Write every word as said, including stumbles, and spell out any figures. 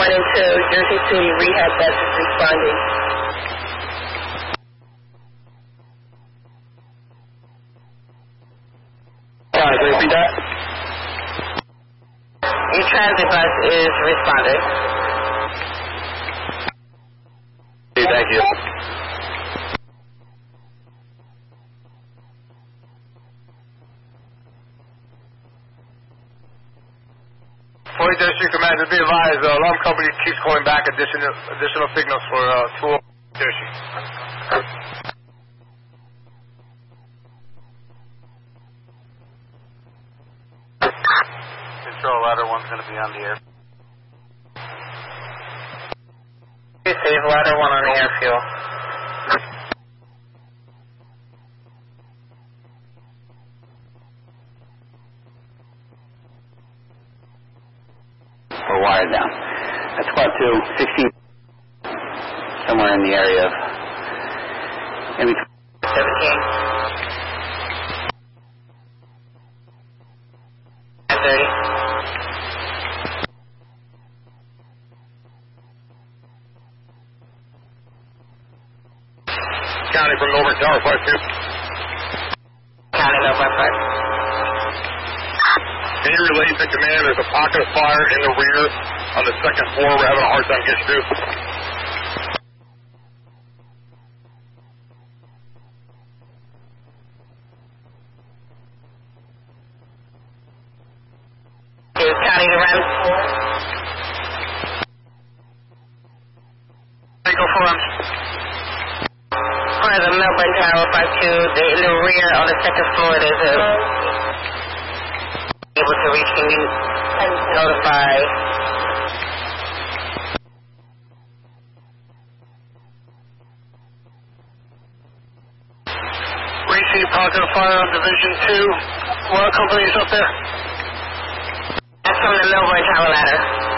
One and two, Jersey City Rehab Bus is responding. Sorry, can you repeat that? Your transit bus is responding. Thank you. Point District Commander, be advised, the alarm company keeps calling back additional additional signals for uh, two District. Control ladder one's going to be on the air. Save ladder one on the airfield. We're wired down. That's squad two, sixteen, somewhere in the area of maybe seventeen. thirty. County from Northern Tower five two. County November five. Can you relate to command? There's a pocket of fire in the rear on the second floor. We're having a hard time getting through. Is County around? Hey, go for him. For the Melbourne Tower five two, the, in the rear on the second floor, there's a able to reach. Can you notify? Receive pocket of fire on Division two. What company is up there? That's from the Melbourne Tower ladder.